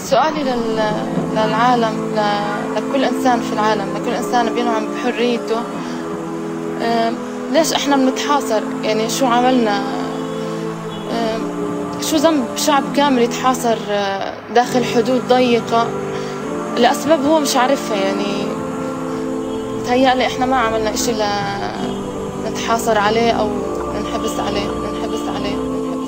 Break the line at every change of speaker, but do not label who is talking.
سؤالي للعالم، لكل إنسان في العالم، لكل إنسان بينعم بحريته. ليش إحنا بنتحاصر؟ يعني شو عملنا؟ شو ذنب شعب كامل يتحاصر داخل حدود ضيقة لأسباب هو مش عارفها؟ يعني متهيألي إحنا ما عملنا إشي لنتحاصر عليه أو ننحبس عليه.